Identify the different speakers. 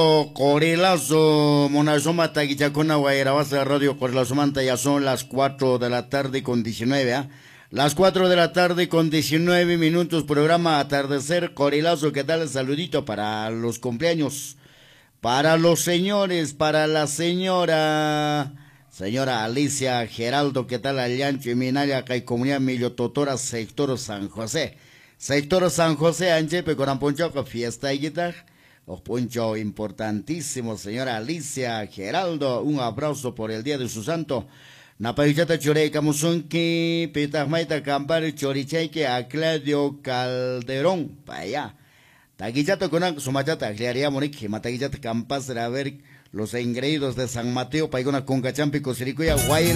Speaker 1: Corilazo, Monazoma Taguichacona, Guayrabasa, Radio Corilazo Manta, ya son las 4 de la tarde con 19, ¿eh? Las 4 de la tarde con 19 minutos, programa Atardecer Corilazo. ¿Qué tal? Saludito para los cumpleaños, para los señores, para la señora Alicia Geraldo. ¿Qué tal? Allancho y Minaya, Comunidad Millototora, sector San José. Sector San José, Anchepe, Coramponchoco, fiesta y guitarra. Os poncho importantísimo, señora Alicia Geraldo. Un abrazo por el día de su santo. Napaychata Chorey Camusunki, Pitajmaita Campari Choricheque, a Claudio Calderón, para allá. Taquillato con Sumachata, Clearía Monique, Mataguillata Campas, a ver los engreídos de San Mateo, Paigona Concachampi, Cosiricuya, Guay.